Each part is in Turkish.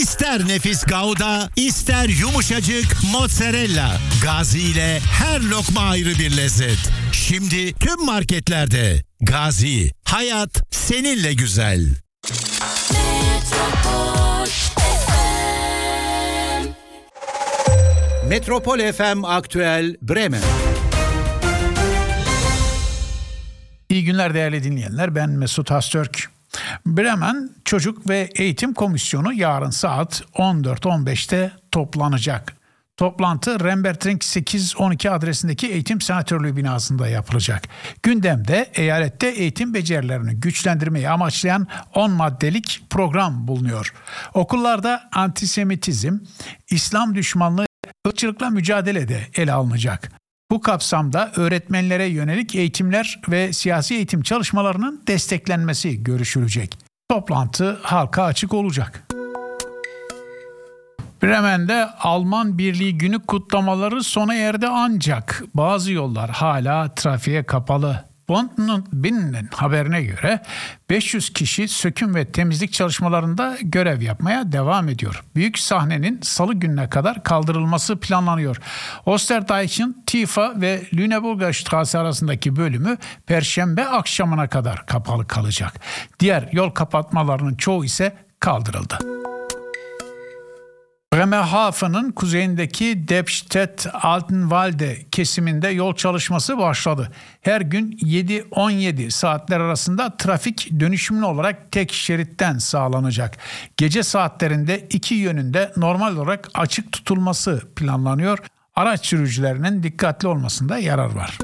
İster nefis Gouda, ister yumuşacık mozzarella. Gazi ile her lokma ayrı bir lezzet. Şimdi tüm marketlerde. Gazi, hayat seninle güzel. Metropol FM Aktüel Bremen. İyi günler değerli dinleyenler, ben Mesut Hastürk. Bremen Çocuk ve Eğitim Komisyonu yarın saat 14.15'te toplanacak. Toplantı Rembertring 812 adresindeki Eğitim Senatörlüğü binasında yapılacak. Gündemde eyalette eğitim becerilerini güçlendirmeyi amaçlayan 10 maddelik program bulunuyor. Okullarda antisemitizm, İslam düşmanlığı, ırkçılıkla mücadele de ele alınacak. Bu kapsamda öğretmenlere yönelik eğitimler ve siyasi eğitim çalışmalarının desteklenmesi görüşülecek. Toplantı halka açık olacak. Bremen'de Alman Birliği Günü kutlamaları sona erdi ancak bazı yollar hala trafiğe kapalı. Bundesbahn haberine göre 500 kişi söküm ve temizlik çalışmalarında görev yapmaya devam ediyor. Büyük sahnenin salı gününe kadar kaldırılması planlanıyor. Osterdeich'in Tifa ve Lüneburger Straße arasındaki bölümü Perşembe akşamına kadar kapalı kalacak. Diğer yol kapatmalarının çoğu ise kaldırıldı. Bremerhaven'ın kuzeyindeki Debstedt-Altenwalde kesiminde yol çalışması başladı. Her gün 7-17 saatler arasında trafik dönüşümlü olarak tek şeritten sağlanacak. Gece saatlerinde iki yönünde normal olarak açık tutulması planlanıyor. Araç sürücülerinin dikkatli olmasında yarar var.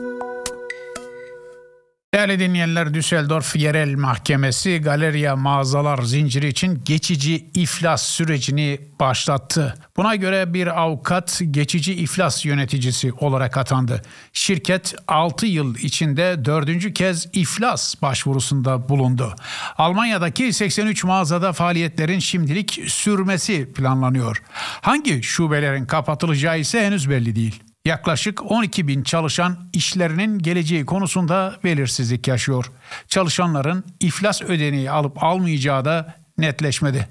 Değerli dinleyenler, Düsseldorf Yerel Mahkemesi Galeria mağazalar zinciri için geçici iflas sürecini başlattı. Buna göre bir avukat geçici iflas yöneticisi olarak atandı. Şirket 6 yıl içinde 4. kez iflas başvurusunda bulundu. Almanya'daki 83 mağazada faaliyetlerin şimdilik sürmesi planlanıyor. Hangi şubelerin kapatılacağı ise henüz belli değil. Yaklaşık 12 bin çalışan işlerinin geleceği konusunda belirsizlik yaşıyor. Çalışanların iflas ödeneği alıp almayacağı da netleşmedi.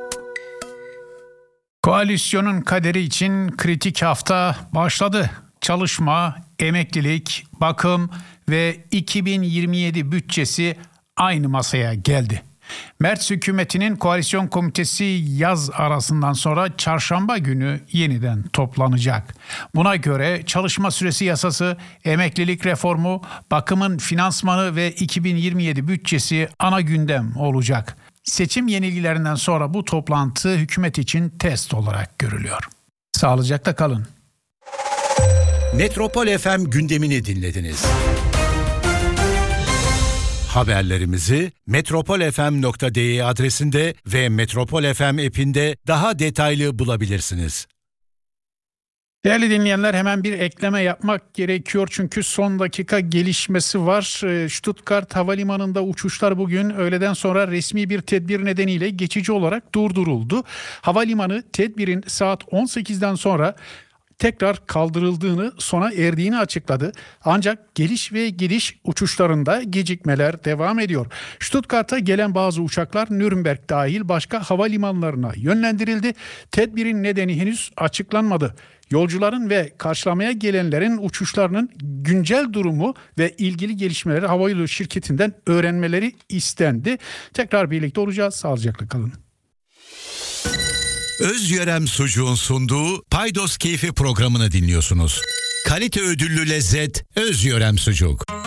Koalisyonun kaderi için kritik hafta başladı. Çalışma, emeklilik, bakım ve 2027 bütçesi aynı masaya geldi. Merz hükümetinin koalisyon komitesi yaz arasından sonra çarşamba günü yeniden toplanacak. Buna göre çalışma süresi yasası, emeklilik reformu, bakımın finansmanı ve 2027 bütçesi ana gündem olacak. Seçim yenilgilerinden sonra bu toplantı hükümet için test olarak görülüyor. Sağlıcakla kalın. Metropol FM gündemini dinlediniz. Haberlerimizi metropolfm.de adresinde ve Metropol FM app'inde daha detaylı bulabilirsiniz. Değerli dinleyenler, hemen bir ekleme yapmak gerekiyor çünkü son dakika gelişmesi var. Stuttgart Havalimanı'nda uçuşlar bugün öğleden sonra resmi bir tedbir nedeniyle geçici olarak durduruldu. Havalimanı tedbirin saat 18'den sonra tekrar kaldırıldığını, sona erdiğini açıkladı. Ancak geliş ve gidiş uçuşlarında gecikmeler devam ediyor. Stuttgart'a gelen bazı uçaklar Nürnberg dahil başka havalimanlarına yönlendirildi. Tedbirin nedeni henüz açıklanmadı. Yolcuların ve karşılamaya gelenlerin uçuşlarının güncel durumu ve ilgili gelişmeleri havayolu şirketinden öğrenmeleri istendi. Tekrar birlikte olacağız. Sağlıcakla kalın. Özyörem Sucuğun sunduğu Paydos Keyfi programını dinliyorsunuz. Kalite ödüllü lezzet Özyörem Sucuk.